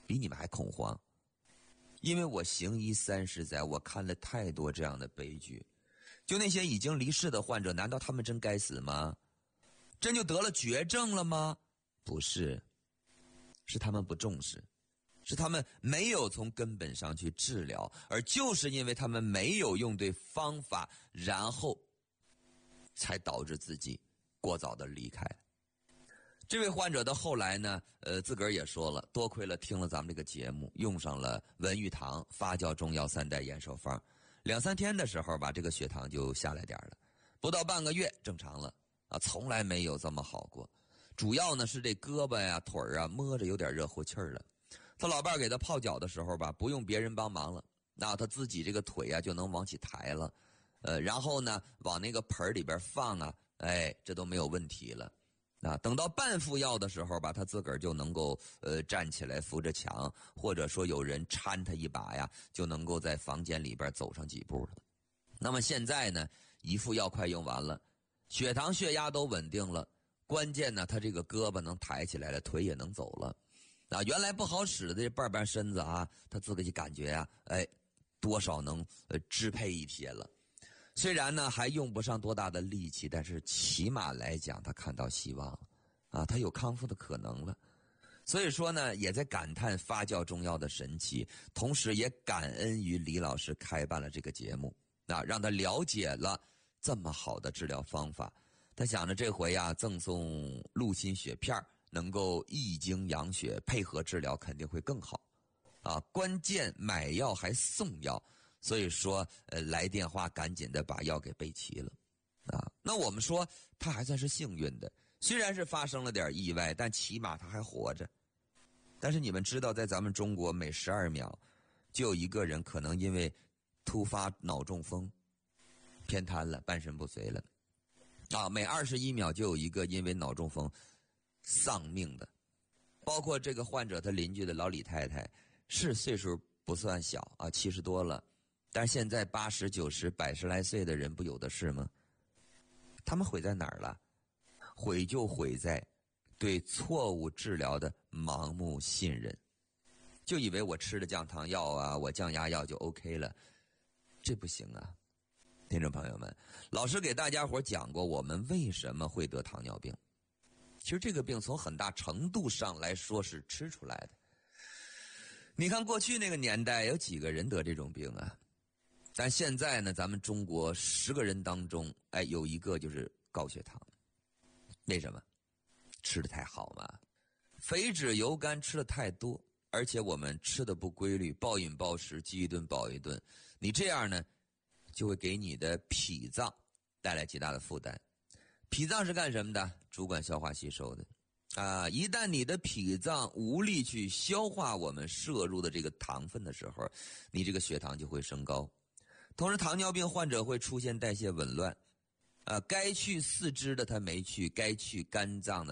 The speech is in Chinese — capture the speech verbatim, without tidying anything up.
比你们还恐慌。因为我行医三十载，我看了太多这样的悲剧。就那些已经离世的患者，难道他们真该死吗？真就得了绝症了吗？不是，是他们不重视，是他们没有从根本上去治疗，而就是因为他们没有用对方法，然后才导致自己过早的离开。这位患者的后来呢，呃，自个儿也说了，多亏了听了咱们这个节目，用上了文玉堂发酵中药三代延寿方，两三天的时候吧，这个血糖就下来点了，不到半个月正常了啊，从来没有这么好过。主要呢是这胳膊呀、腿儿啊摸着有点热乎气儿了。他老伴儿给他泡脚的时候吧，不用别人帮忙了，那他自己这个腿啊就能往起抬了，呃，然后呢往那个盆里边放啊，哎，这都没有问题了。啊，等到半服药的时候吧，他自个儿就能够呃站起来扶着墙，或者说有人搀他一把呀，就能够在房间里边走上几步了。那么现在呢，一副药快用完了，血糖血压都稳定了，关键呢他这个胳膊能抬起来了，腿也能走了。啊，原来不好使的这半半身子啊，他自己感觉啊，哎，多少能呃支配一些了。虽然呢还用不上多大的力气，但是起码来讲他看到希望啊，他有康复的可能了。所以说呢也在感叹发酵中药的神奇，同时也感恩于李老师开办了这个节目啊，让他了解了这么好的治疗方法。他想着这回啊赠送鹿心血片，能够益精养血，配合治疗肯定会更好啊。关键买药还送药，所以说，呃，来电话赶紧的把药给备齐了，啊，那我们说他还算是幸运的，虽然是发生了点意外，但起码他还活着。但是你们知道，在咱们中国每十二秒就有一个人可能因为突发脑中风偏瘫了，半身不遂了，啊，每二十一秒就有一个因为脑中风丧命的，包括这个患者他邻居的老李太太，是岁数不算小啊，七十多了。但是现在八十九十百十来岁的人不有的是吗？他们毁在哪儿了？毁就毁在对错误治疗的盲目信任，就以为我吃了降糖药啊，我降压药就 OK 了，这不行啊！听众朋友们，老师给大家伙讲过我们为什么会得糖尿病。其实这个病从很大程度上来说是吃出来的。你看过去那个年代有几个人得这种病啊？但现在呢，咱们中国十个人当中，哎，有一个就是高血糖。为什么？吃的太好嘛，肥脂油甘吃的太多，而且我们吃的不规律，暴饮暴食，饥一顿饱一顿，你这样呢，就会给你的脾脏带来极大的负担。脾脏是干什么的？主管消化吸收的。啊，一旦你的脾脏无力去消化我们摄入的这个糖分的时候，你这个血糖就会升高。同时糖尿病患者会出现代谢紊乱，啊，该去四肢的他没去，该去肝脏的